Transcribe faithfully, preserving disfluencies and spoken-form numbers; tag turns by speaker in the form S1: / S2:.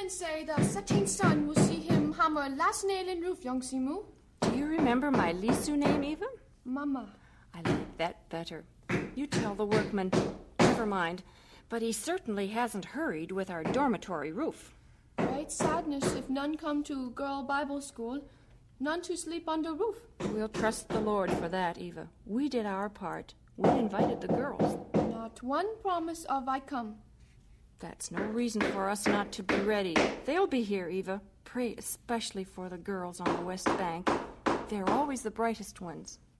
S1: workmen say the setting sun will see him hammer last nail in roof, young Simu.
S2: Do you remember my Lisu name, Eva?
S1: Mama.
S2: I like that better. You tell the workman. Never mind. But he certainly hasn't hurried with our dormitory roof.
S1: Great sadness if none come to girl Bible school. None to sleep under roof.
S2: We'll trust the Lord for that, Eva. We did our part. We invited the girls.
S1: Not one promise of I come.
S2: That's no reason for us not to be ready. They'll be here, Eva. Pray especially for the girls on the West Bank. They're always the brightest ones.